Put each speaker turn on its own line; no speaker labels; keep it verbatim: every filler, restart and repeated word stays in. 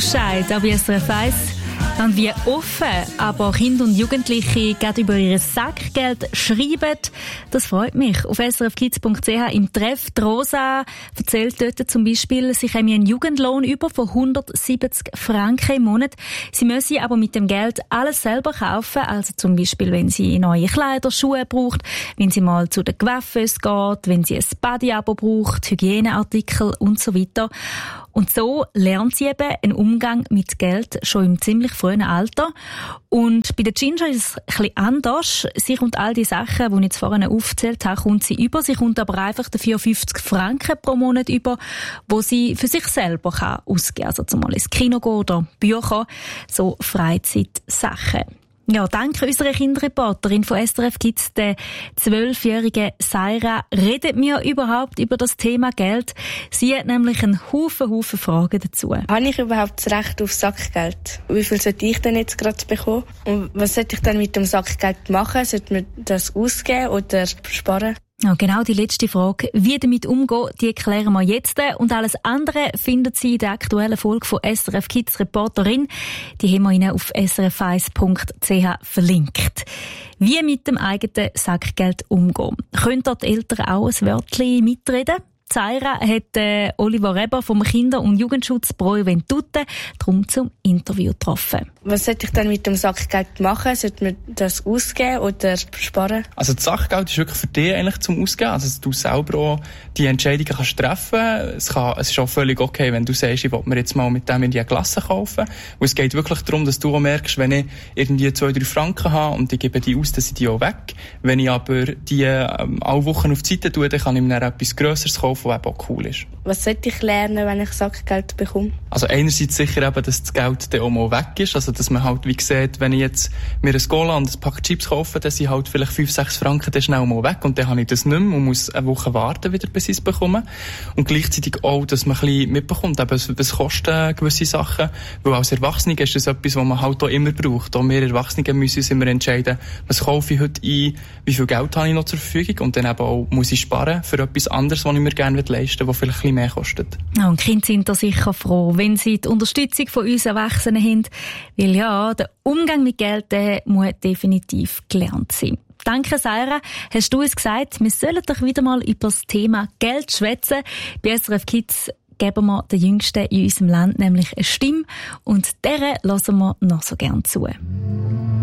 Bescheid, auch bei S R F eins. Und wie offen aber Kinder und Jugendliche gerade über ihr Sackgeld schreiben, das freut mich. Auf s r f kids punkt c h im Treff, die Rosa erzählt dort zum Beispiel, sie haben einen Jugendlohn über von hundertsiebzig Franken im Monat. Sie müssen aber mit dem Geld alles selber kaufen, also zum Beispiel, wenn sie neue Kleider, Schuhe braucht, wenn sie mal zu den Coiffeuse geht, wenn sie ein Body-Abo braucht, Hygieneartikel und so weiter. Und so lernt sie eben einen Umgang mit Geld schon im ziemlich frühen Alter. Und bei der Ginger ist es ein bisschen anders. Sie kommt all die Sachen, die ich jetzt vorhin aufgezählt habe, kommt sie über. Sie kommt aber einfach dafür fünfzig Franken pro Monat über, wo sie für sich selber kann ausgeben kann. Also zum Beispiel ins Kino gehen oder Bücher, so Freizeitsachen. Ja, dank unserer Kinderreporterin von S R F Kids, der zwölfjährigen Saira, redet mir überhaupt über das Thema Geld. Sie hat nämlich einen Haufen, Haufen Fragen dazu.
Habe ich überhaupt das Recht auf Sackgeld? Wie viel sollte ich denn jetzt gerade bekommen? Und was sollte ich dann mit dem Sackgeld machen? Sollte man das ausgeben oder sparen?
Ja, genau die letzte Frage. Wie damit umgehen, die klären wir jetzt. Und alles andere finden Sie in der aktuellen Folge von S R F Kids Reporterin. Die haben wir Ihnen auf s r f eins punkt c h verlinkt. Wie mit dem eigenen Sackgeld umgehen. Können dort die Eltern auch ein Wörtchen mitreden? Zaira hat äh, Oliver Reber vom Kinder- und Jugendschutz Pro Juventute darum zum Interview getroffen.
Was sollte ich dann mit dem Sackgeld machen? Sollte man das ausgeben oder sparen?
Also das Sackgeld ist wirklich für dich eigentlich zum Ausgeben. Also dass du selber auch die Entscheidungen kannst treffen. Es, kann, es ist auch völlig okay, wenn du sagst, ich will mir jetzt mal mit dem in die Klasse kaufen. Und es geht wirklich darum, dass du auch merkst, wenn ich irgendwie zwei, drei Franken habe und ich gebe die aus, dann sind die auch weg. Wenn ich aber die ähm, alle Wochen auf die Seite tue, dann kann ich mir dann etwas Grösseres kaufen, was eben auch cool ist.
Was sollte ich lernen, wenn ich Sackgeld bekomme? Also
einerseits sicher eben, dass das Geld dann auch mal weg ist. Also dass man halt wie sieht, wenn ich jetzt mir ein Cola und ein Pack Chips kaufe, dann sind halt vielleicht fünf, sechs Franken dann schnell mal weg und dann habe ich das nicht mehr und muss eine Woche warten, wieder bis ich es bekomme. Und gleichzeitig auch, dass man ein bisschen mitbekommt, eben, es, es kosten gewisse Sachen, weil als Erwachsene ist das etwas, was man halt auch immer braucht. Auch wir Erwachsene müssen uns immer entscheiden, was kaufe ich heute ein, wie viel Geld habe ich noch zur Verfügung und dann eben auch, muss ich sparen für etwas anderes, was ich mir gerne leisten will, was vielleicht ein bisschen mehr kostet.
Ja, und Kinder sind da sicher froh, wenn sie die Unterstützung von uns Erwachsenen haben, weil ja, der Umgang mit Geld, der muss definitiv gelernt sein. Danke, Sarah. Hast du uns gesagt, wir sollen doch wieder mal über das Thema Geld schwätzen. Bei S R F Kids geben wir den Jüngsten in unserem Land nämlich eine Stimme und deren hören wir noch so gern zu.